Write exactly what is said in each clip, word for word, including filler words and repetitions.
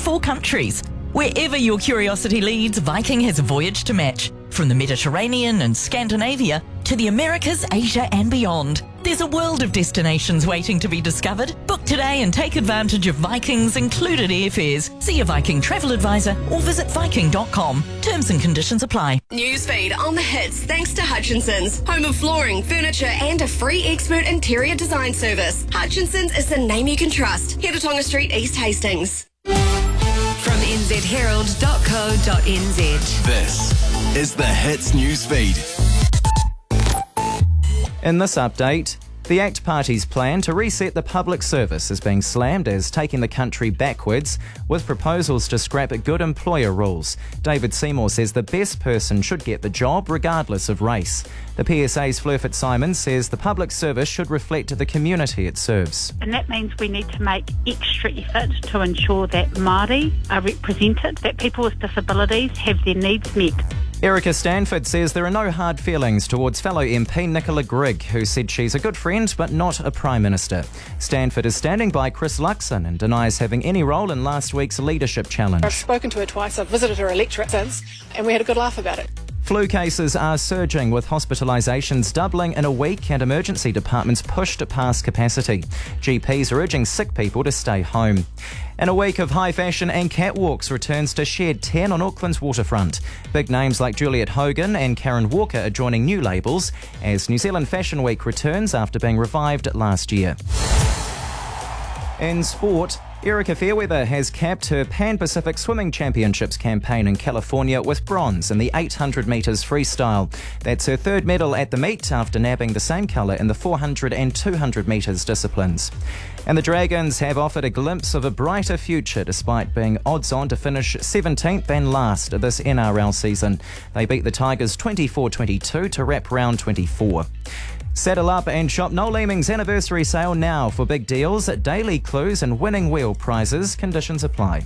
twenty-four countries. Wherever your curiosity leads, Viking has a voyage to match. From the Mediterranean and Scandinavia to the Americas, Asia and beyond. There's a world of destinations waiting to be discovered. Book today and take advantage of Viking's included airfares. See a Viking travel advisor or visit viking dot com. Terms and conditions apply. Newsfeed on the hits thanks to Hutchinson's. Home of flooring, furniture and a free expert interior design service. Hutchinson's is the name you can trust. Head to Tonga Street, East Hastings. From n z herald dot co dot n z. This is the Hits Newsfeed. In this update, the ACT Party's plan to reset the public service is being slammed as taking the country backwards, with proposals to scrap good employer rules. David Seymour says the best person should get the job regardless of race. The P S A's Fleur Fitzsimons says the public service should reflect the community it serves. And that means we need to make extra effort to ensure that Māori are represented, that people with disabilities have their needs met. Erica Stanford says there are no hard feelings towards fellow M P Nicola Grigg, who said she's a good friend but not a Prime Minister. Stanford is standing by Chris Luxon and denies having any role in last week's leadership challenge. I've spoken to her twice, I've visited her electorate since, and we had a good laugh about it. Flu cases are surging, with hospitalisations doubling in a week and emergency departments pushed past capacity. G Ps are urging sick people to stay home. In a week of high fashion and catwalks returns to Shed ten on Auckland's waterfront. Big names like Juliet Hogan and Karen Walker are joining new labels as New Zealand Fashion Week returns after being revived last year. In sport, Erica Fairweather has capped her Pan-Pacific Swimming Championships campaign in California with bronze in the eight hundred metres freestyle. That's her third medal at the meet after nabbing the same colour in the four hundred and two hundred metres disciplines. And the Dragons have offered a glimpse of a brighter future despite being odds-on to finish seventeenth and last this N R L season. They beat the Tigers twenty-four twenty-two to wrap round twenty-four. Saddle up and shop Noel Leeming's anniversary sale now for big deals, daily clues and winning wheel prizes. Conditions apply.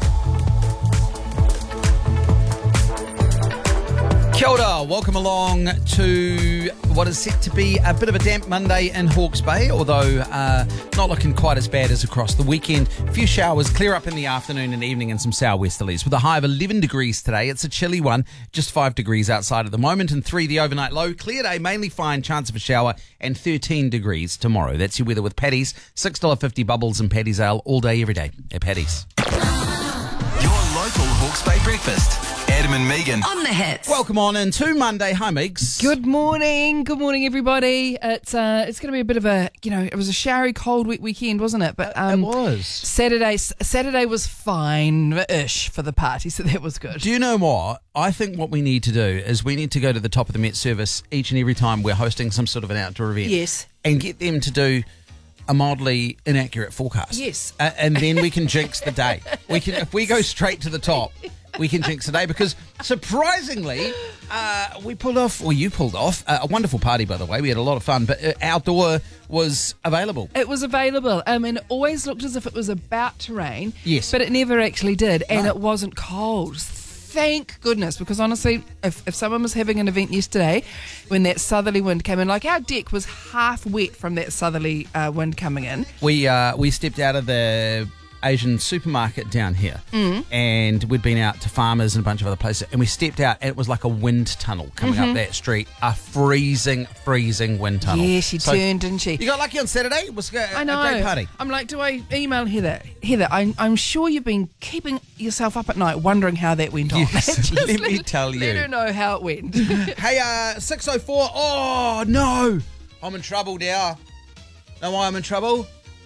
Kia ora, welcome along to what is set to be a bit of a damp Monday in Hawke's Bay, although uh, not looking quite as bad as across the weekend. A few showers, clear up in the afternoon and evening and some southwesterlies. With a high of eleven degrees today, it's a chilly one, just five degrees outside at the moment, and three the overnight low. Clear day, mainly fine, chance of a shower, and thirteen degrees tomorrow. That's your weather with Paddy's. six dollars fifty bubbles and Paddy's Ale all day, every day at Paddy's. Your local Hawke's Bay breakfast. Adam and Megan. On the hits. Welcome on into Monday. Hi, Megs. Good morning. Good morning, everybody. It's uh, it's going to be a bit of a, you know, it was a showery, cold, wet weekend, wasn't it? But um, it was. Saturday, Saturday was fine-ish for the party, so that was good. Do you know what? I think what we need to do is we need to go to the top of the Met Service each and every time we're hosting some sort of an outdoor event. Yes. And get them to do a mildly inaccurate forecast. Yes. Uh, and then we can jinx the day. We can, if we go straight to the top, we can jinx the day because surprisingly, uh, we pulled off, or you pulled off, uh, a wonderful party, by the way. We had a lot of fun, but uh, outdoor was available. It was available. Um, and it always looked as if it was about to rain. Yes. But it never actually did. And No. it wasn't cold. Thank goodness, because honestly, if, if someone was having an event yesterday when that southerly wind came in, like our deck was half wet from that southerly uh, wind coming in. We uh, we stepped out of the Asian supermarket down here, Mm. and we'd been out to Farmers and a bunch of other places, and we stepped out and it was like a wind tunnel coming Mm-hmm. up that street, a freezing, freezing wind tunnel. Yeah, she So turned, didn't she? You got lucky on Saturday. It was a, I know. a great party. I'm like, do I email Heather? Heather, I'm, I'm sure you've been keeping yourself up at night wondering how that went on. Yes, Just let me tell you. Let her know how it went. Hey, uh, six oh four. Oh, no. I'm in trouble now. Know why I'm in trouble?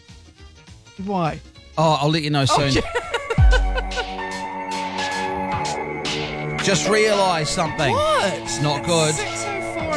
Why? Oh, I'll let you know soon. Just realised something. What? It's not good.